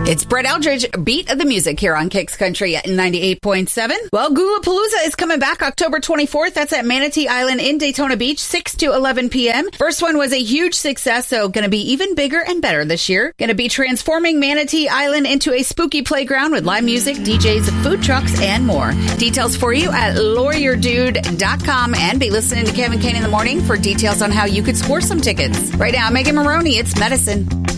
It's Brett Eldridge, Beat of the Music here on Kicks Country at 98.7. Well, Gulapalooza is coming back October 24th. That's at Manatee Island in Daytona Beach, 6 to 11 p.m. First one was a huge success, so going to be even bigger and better this year. Going to be transforming Manatee Island into a spooky playground with live music, DJs, food trucks, and more. Details for you at lawyerdude.com, and be listening to Kevin Kane in the morning for details on how you could score some tickets. Right now, Megan Maroney, it's Medicine.